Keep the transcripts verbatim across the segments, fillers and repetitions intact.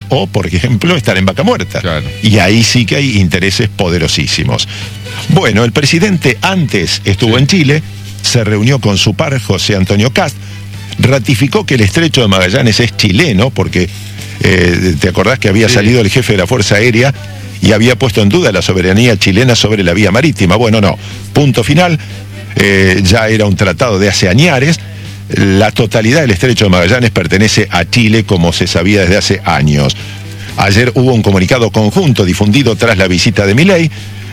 o, por ejemplo, estar en vaca muerta. Claro. Y ahí sí que hay intereses poderosísimos. Bueno, el presidente antes estuvo Sí. en Chile, se reunió con su par, José Antonio Kast, ratificó que el estrecho de Magallanes es chileno, porque eh, te acordás que había Sí. salido el jefe de la Fuerza Aérea y había puesto en duda la soberanía chilena sobre la vía marítima. Bueno, no, punto final, eh, ya era un tratado de hace añares. La totalidad del estrecho de Magallanes pertenece a Chile, como se sabía desde hace años. Ayer hubo un comunicado conjunto difundido tras la visita de Milei,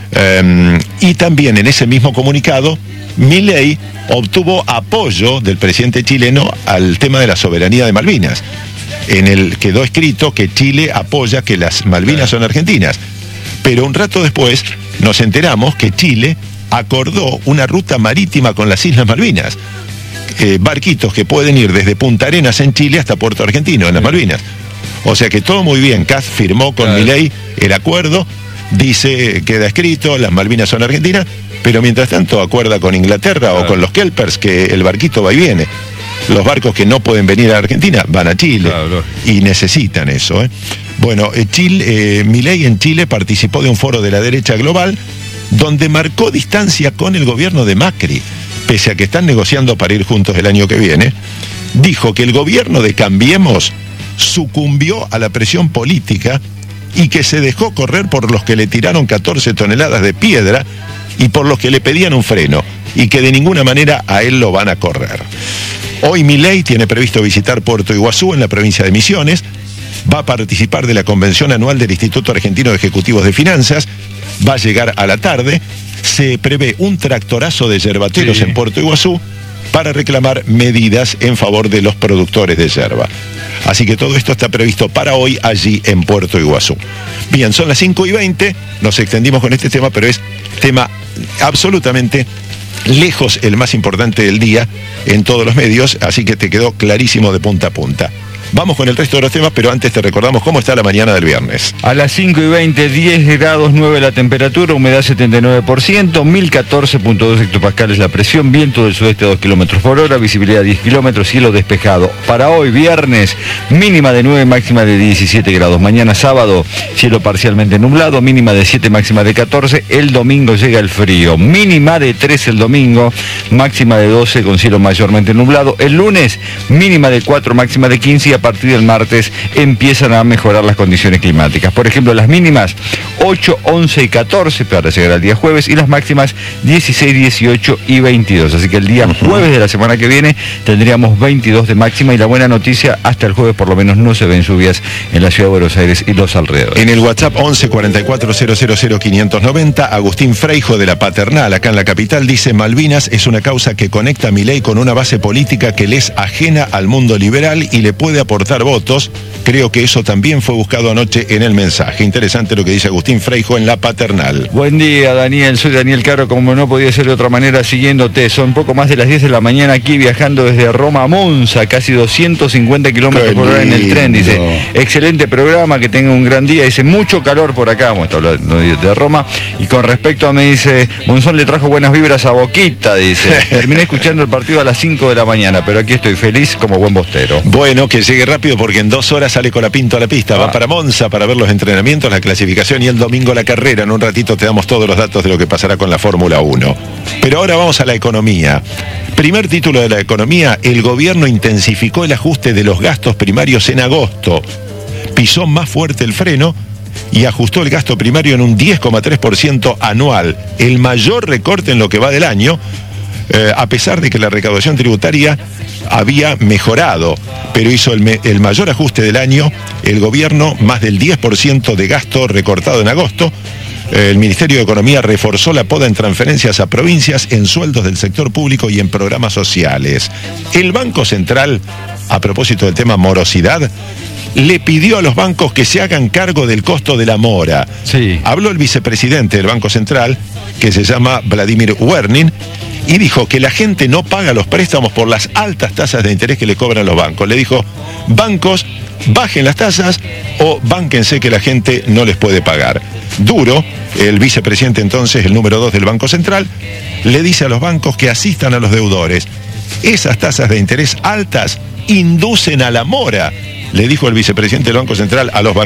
eh, y también en ese mismo comunicado Milei obtuvo apoyo del presidente chileno al tema de la soberanía de Malvinas. En el quedó escrito que Chile apoya que las Malvinas son argentinas. Pero un rato después nos enteramos que Chile acordó una ruta marítima con las Islas Malvinas. Eh, barquitos que pueden ir desde Punta Arenas en Chile hasta Puerto Argentino, en las Malvinas. O sea que todo muy bien. Kast firmó con Claro. Milei el acuerdo, dice, queda escrito, las Malvinas son argentinas, pero mientras tanto acuerda con Inglaterra Claro. o con los Kelpers que el barquito va y viene. Los barcos que no pueden venir a Argentina van a Chile, Claro. y necesitan eso, ¿eh? Bueno, eh, Chile, eh, Milei en Chile participó de un foro de la derecha global donde marcó distancia con el gobierno de Macri, pese a que están negociando para ir juntos el año que viene. Dijo que el gobierno de Cambiemos sucumbió a la presión política y que se dejó correr por los que le tiraron catorce toneladas de piedra y por los que le pedían un freno, y que de ninguna manera a él lo van a correr. Hoy Milei tiene previsto visitar Puerto Iguazú, en la provincia de Misiones. Va a participar de la convención anual del Instituto Argentino de Ejecutivos de Finanzas. Va a llegar a la tarde. Se prevé un tractorazo de yerbateros Sí. en Puerto Iguazú para reclamar medidas en favor de los productores de yerba. Así que todo esto está previsto para hoy allí en Puerto Iguazú. Bien, son las cinco y veinte, nos extendimos con este tema, pero es tema absolutamente lejos el más importante del día en todos los medios, así que te quedó clarísimo de punta a punta. Vamos con el resto de los temas, pero antes te recordamos cómo está la mañana del viernes. A las cinco y veinte, diez grados nueve la temperatura, humedad setenta y nueve por ciento, mil catorce punto dos hectopascales la presión, viento del sudeste a dos kilómetros por hora, visibilidad diez kilómetros, cielo despejado. Para hoy, viernes, mínima de nueve, máxima de diecisiete grados. Mañana sábado, cielo parcialmente nublado, mínima de siete, máxima de catorce. El domingo llega el frío, mínima de tres el domingo, máxima de doce con cielo mayormente nublado. El lunes, mínima de cuatro, máxima de quince, y a partir del martes empiezan a mejorar las condiciones climáticas. Por ejemplo, las mínimas ocho, once y catorce para llegar al día jueves, y las máximas dieciséis, dieciocho y veintidós. Así que el día jueves de la semana que viene tendríamos veintidós de máxima, y la buena noticia, hasta el jueves por lo menos no se ven lluvias en la ciudad de Buenos Aires y los alrededores. En el WhatsApp once cuarenta y cuatro cero cero cero quinientos noventa, Agustín Freijo de la Paternal, acá en la capital, dice: Malvinas es una causa que conecta a Milei con una base política que le es ajena al mundo liberal y le puede aportar votos. Creo que eso también fue buscado anoche en el mensaje. Interesante lo que dice Agustín Freijo en la Paternal. Buen día, Daniel. Soy Daniel Caro, como no podía ser de otra manera, siguiéndote. Son poco más de las diez de la mañana aquí, viajando desde Roma a Monza, casi doscientos cincuenta kilómetros por hora en el tren. Dice: excelente programa, que tenga un gran día. Dice: mucho calor por acá. Bueno, está hablando de Roma. Y con respecto a, me dice, Monzón le trajo buenas vibras a Boquita, dice. Terminé escuchando el partido a las cinco de la mañana, pero aquí estoy feliz como buen bostero. Bueno, que llegue rápido, porque en dos horas sale Colapinto a la pista. Va Ah. para Monza para ver los entrenamientos, la clasificación y el domingo la carrera. En un ratito te damos todos los datos de lo que pasará con la Fórmula uno. Pero ahora vamos a la economía. Primer título de la economía: el gobierno intensificó el ajuste de los gastos primarios en agosto. Pisó más fuerte el freno y ajustó el gasto primario en un diez coma tres por ciento anual, el mayor recorte en lo que va del año, eh, a pesar de que la recaudación tributaria había mejorado, pero hizo el, me, el mayor ajuste del año. El gobierno, más del diez por ciento de gasto recortado en agosto. Eh, el Ministerio de Economía reforzó la poda en transferencias a provincias, en sueldos del sector público y en programas sociales. El Banco Central, a propósito del tema morosidad, le pidió a los bancos que se hagan cargo del costo de la mora. Sí. Habló el vicepresidente del Banco Central, que se llama Vladimir Wernin, y dijo que la gente no paga los préstamos por las altas tasas de interés que le cobran los bancos. Le dijo: bancos, bajen las tasas o bánquense que la gente no les puede pagar. Duro, el vicepresidente entonces, el número dos del Banco Central, le dice a los bancos que asistan a los deudores. Esas tasas de interés altas inducen a la mora, le dijo el vicepresidente del Banco Central a los bancos.